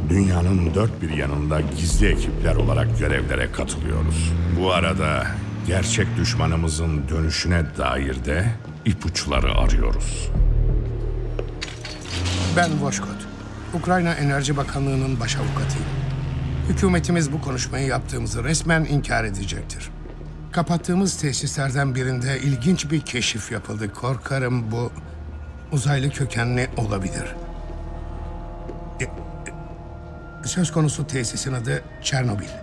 Dünyanın dört bir yanında gizli ekipler olarak görevlere katılıyoruz. Bu arada gerçek düşmanımızın dönüşüne dair de ipuçları arıyoruz. Ben Voşkot. Ukrayna Enerji Bakanlığı'nın baş avukatıyım. Hükümetimiz bu konuşmayı yaptığımızı resmen inkar edecektir. Kapattığımız tesislerden birinde ilginç bir keşif yapıldı. Korkarım bu uzaylı kökenli olabilir. Söz konusu tesisin adı Çernobil.